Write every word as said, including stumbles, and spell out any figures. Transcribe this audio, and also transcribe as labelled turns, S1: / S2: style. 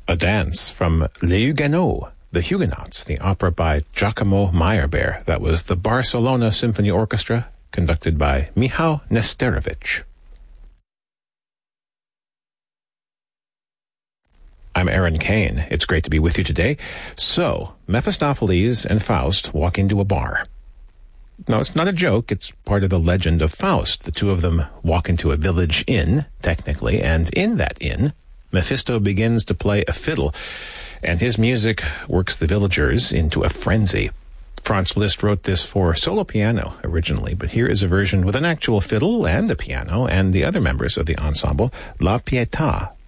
S1: A dance from Les Huguenots, The Huguenots, the opera by Giacomo Meyerbeer. That was the Barcelona Symphony Orchestra, conducted by Michał Nesterovich. I'm Aaron Kane. It's great to be with you today. So, Mephistopheles and Faust walk into a bar. No, it's not a joke. It's part of the legend of Faust. The two of them walk into a village inn, technically, and in that inn, Mephisto begins to play a fiddle, and his music works the villagers into a frenzy. Franz Liszt wrote this for solo piano originally, but here is a version with an actual fiddle and a piano and the other members of the ensemble, La Pietà,